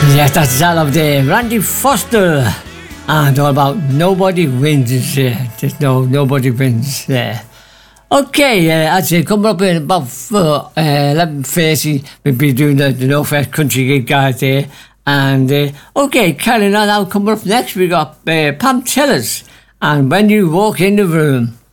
Yes, that's all of the Randy Foster. And all about nobody wins there. There's nobody wins there. Okay, I'd say coming up in about 11:30, we'll be doing the No Fest Country gig, guys, there. And, okay, carrying on now, coming up next, we got Pam Tillers. And When You Walk in the Room.